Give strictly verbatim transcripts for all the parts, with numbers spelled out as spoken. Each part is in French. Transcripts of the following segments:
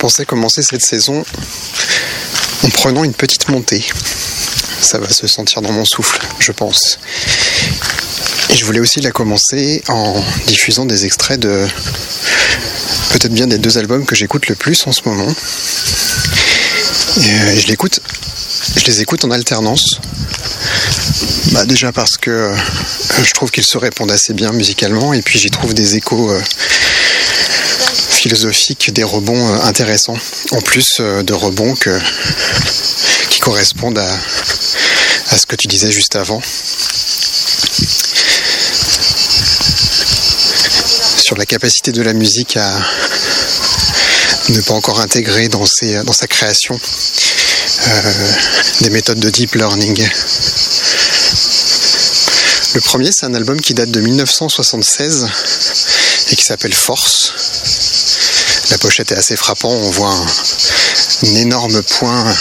pensais commencer cette saison en prenant une petite montée. Ça va se sentir dans mon souffle, je pense. Et je voulais aussi la commencer en diffusant des extraits de peut-être bien des deux albums que j'écoute le plus en ce moment. Et je l'écoute, je les écoute en alternance. Bah déjà parce que euh, je trouve qu'ils se répondent assez bien musicalement, et puis j'y trouve des échos euh, philosophiques, des rebonds euh, intéressants, en plus euh, de rebonds que, qui correspondent à, à ce que tu disais juste avant. Sur la capacité de la musique à ne pas encore intégrer dans, ses, dans sa création euh, des méthodes de deep learning. Le premier, c'est un album qui date de dix-neuf cent soixante-seize et qui s'appelle Force. La pochette est assez frappante, on voit un, un énorme point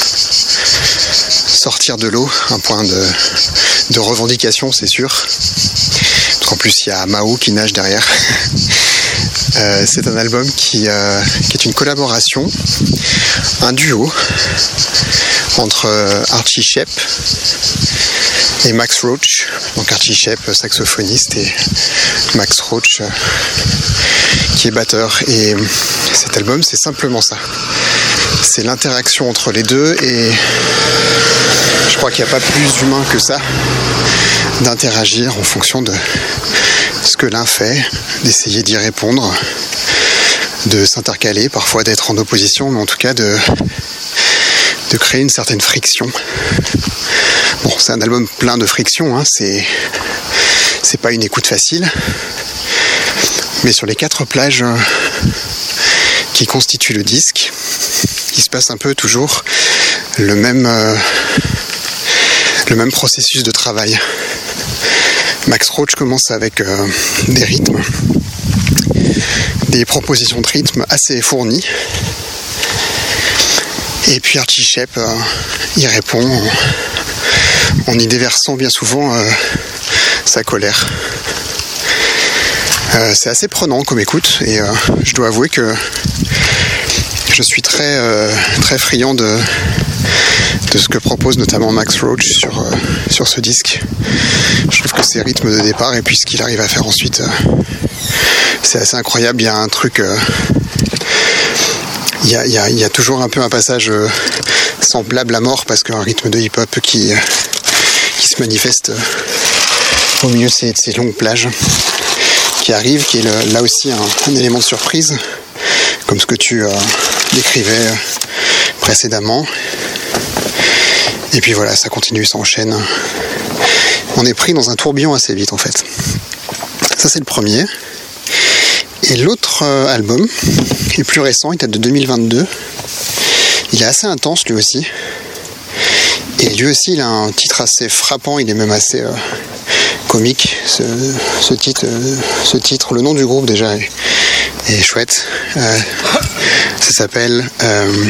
sortir de l'eau, un point de, de revendication, c'est sûr. Parce qu'en plus, il y a Mao qui nage derrière. Euh, c'est un album qui, euh, qui est une collaboration, un duo entre Archie Shepp et Max Roach. Donc Archie Shepp, saxophoniste, et Max Roach, qui est batteur. Et cet album, c'est simplement ça. C'est l'interaction entre les deux, et je crois qu'il n'y a pas plus humain que ça d'interagir en fonction de ce que l'un fait, d'essayer d'y répondre, de s'intercaler, parfois d'être en opposition, mais en tout cas de, de créer une certaine friction. Bon, c'est un album plein de friction, hein, c'est, c'est pas une écoute facile, mais sur les quatre plages qui constituent le disque, il se passe un peu toujours le même, euh, le même processus de travail. Max Roach commence avec euh, des rythmes, des propositions de rythme assez fournies. Et puis Archie Shepp euh, y répond en, en y déversant bien souvent euh, sa colère. Euh, c'est assez prenant comme écoute, et euh, je dois avouer que je suis très, euh, très friand de, de ce que propose notamment Max Roach sur, euh, sur ce disque. Je trouve que ses rythmes de départ et puis ce qu'il arrive à faire ensuite, euh, c'est assez incroyable. Il y a un truc... Euh, il, y a, il, y a, il y a toujours un peu un passage euh, semblable à mort, parce qu'un rythme de hip-hop qui, euh, qui se manifeste euh, au milieu de ces, de ces longues plages qui arrivent, qui est le, là aussi un, un élément de surprise, comme ce que tu euh, décrivais euh, précédemment. Et puis voilà, ça continue, ça enchaîne. On est pris dans un tourbillon assez vite en fait. Ça, c'est le premier. Et l'autre euh, album, qui est plus récent, il date de deux mille vingt-deux. Il est assez intense lui aussi. Et lui aussi, il a un titre assez frappant, il est même assez euh, comique. Ce, ce, titre, euh, ce titre, le nom du groupe déjà est, est chouette. Euh, ça s'appelle... Euh,